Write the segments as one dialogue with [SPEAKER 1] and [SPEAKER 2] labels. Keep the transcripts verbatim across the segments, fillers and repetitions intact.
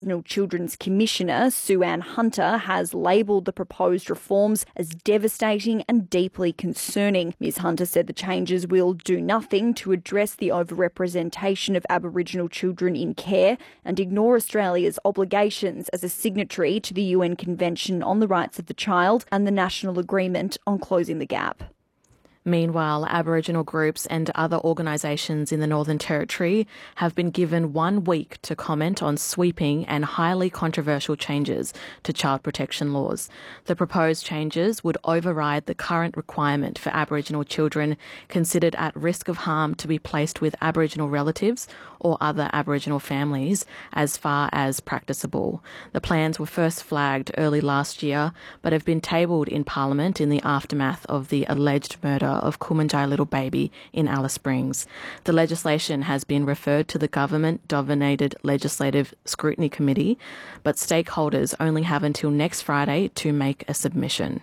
[SPEAKER 1] Aboriginal Children's Commissioner, Sue Ann Hunter, has labelled the proposed reforms as devastating and deeply concerning. Ms Hunter said the changes will do nothing to address the overrepresentation of Aboriginal children in care and ignore Australia's obligations as a signatory to the U N Convention on the Rights of the Child and the National Agreement on Closing the Gap.
[SPEAKER 2] Meanwhile, Aboriginal groups and other organisations in the Northern Territory have been given one week to comment on sweeping and highly controversial changes to child protection laws. The proposed changes would override the current requirement for Aboriginal children considered at risk of harm to be placed with Aboriginal relatives or other Aboriginal families as far as practicable. The plans were first flagged early last year but have been tabled in Parliament in the aftermath of the alleged murder of Kumanjai Little Baby in Alice Springs. The legislation has been referred to the government-dominated Legislative Scrutiny Committee, but stakeholders only have until next Friday to make a submission.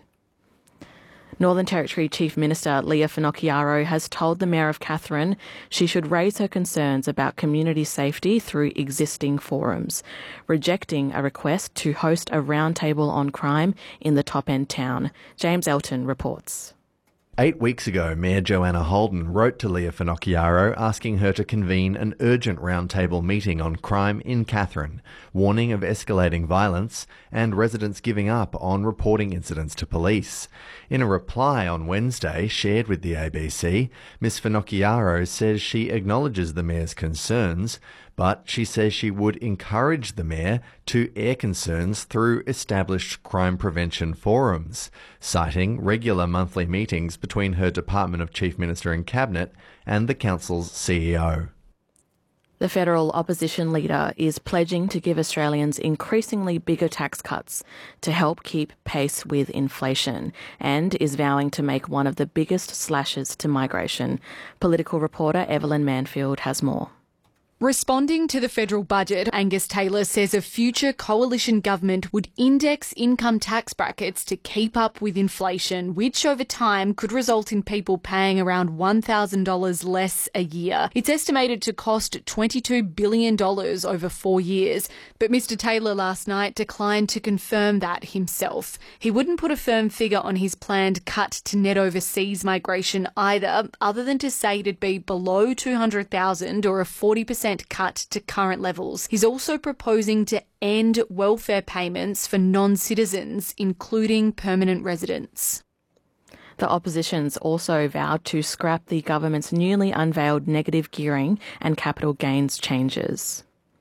[SPEAKER 2] Northern Territory Chief Minister Leah Finocchiaro has told the Mayor of Katherine she should raise her concerns about community safety through existing forums, rejecting a request to host a roundtable on crime in the top-end town. James Elton reports.
[SPEAKER 3] Eight weeks ago, Mayor Joanna Holden wrote to Leah Finocchiaro asking her to convene an urgent roundtable meeting on crime in Katherine, warning of escalating violence and residents giving up on reporting incidents to police. In a reply on Wednesday shared with the A B C, Miz Finocchiaro says she acknowledges the Mayor's concerns, but she says she would encourage the Mayor to air concerns through established crime prevention forums, citing regular monthly meetings between her Department of Chief Minister and Cabinet and the Council's C E O.
[SPEAKER 2] The federal opposition leader is pledging to give Australians increasingly bigger tax cuts to help keep pace with inflation and is vowing to make one of the biggest slashes to migration. Political reporter Evelyn Manfield has more.
[SPEAKER 4] Responding to the federal budget, Angus Taylor says a future coalition government would index income tax brackets to keep up with inflation, which over time could result in people paying around one thousand dollars less a year. It's estimated to cost twenty-two billion dollars over four years, but Mister Taylor last night declined to confirm that himself. He wouldn't put a firm figure on his planned cut to net overseas migration either, other than to say it'd be below two hundred thousand or a forty percent cut to current levels. He's also proposing to end welfare payments for non-citizens, including permanent residents.
[SPEAKER 2] The opposition's also vowed to scrap the government's newly unveiled negative gearing and capital gains changes.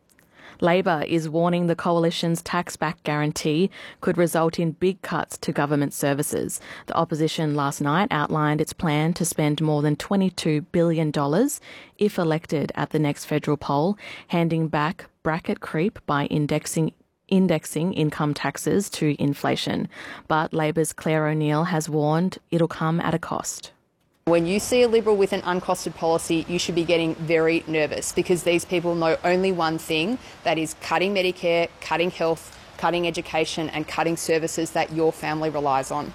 [SPEAKER 2] Labor is warning the coalition's tax-back guarantee could result in big cuts to government services. The opposition last night outlined its plan to spend more than twenty-two billion dollars if elected at the next federal poll, handing back bracket creep by indexing indexing income taxes to inflation. But Labor's Claire O'Neill has warned it'll come at a cost.
[SPEAKER 5] When you see a Liberal with an uncosted policy, you should be getting very nervous because these people know only one thing, that is cutting Medicare, cutting health, cutting education and cutting services that your family relies on.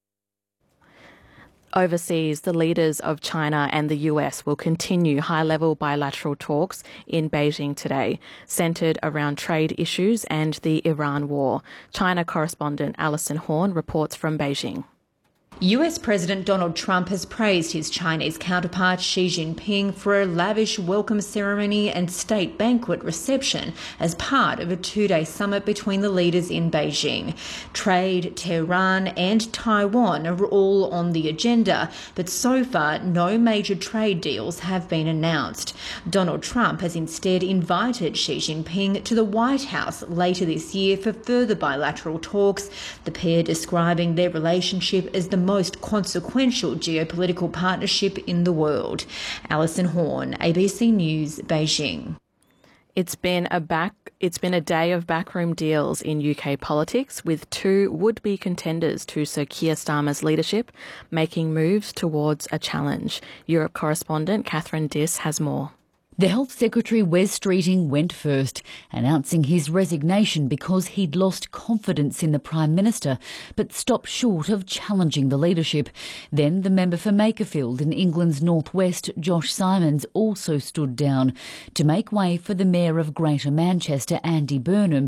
[SPEAKER 2] Overseas, the leaders of China and the U S will continue high-level bilateral talks in Beijing today, centred around trade issues and the Iran war. China correspondent Alison Horn reports from Beijing.
[SPEAKER 6] U S President Donald Trump has praised his Chinese counterpart Xi Jinping for a lavish welcome ceremony and state banquet reception as part of a two-day summit between the leaders in Beijing. Trade, Tehran and Taiwan are all on the agenda, but so far no major trade deals have been announced. Donald Trump has instead invited Xi Jinping to the White House later this year for further bilateral talks, the pair describing their relationship as the most consequential geopolitical partnership in the world. Alison Horn, A B C News, Beijing.
[SPEAKER 2] It's been a back. It's been a day of backroom deals in U K politics, with two would-be contenders to Sir Keir Starmer's leadership making moves towards a challenge. Europe correspondent Catherine Diss has more.
[SPEAKER 7] The Health Secretary Wes Streeting went first, announcing his resignation because he'd lost confidence in the Prime Minister, but stopped short of challenging the leadership. Then the member for Makerfield in England's northwest, Josh Simons, also stood down to make way for the Mayor of Greater Manchester, Andy Burnham,